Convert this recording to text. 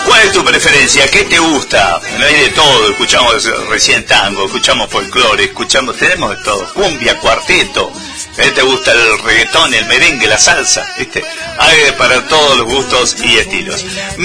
¿Cuál es tu preferencia? ¿Qué te gusta? No hay de todo, escuchamos recién tango, escuchamos folclore, tenemos de todo, cumbia, cuarteto. ¿Te gusta el reggaetón, el merengue, la salsa? ¿Viste? Hay para todos los gustos y estilos.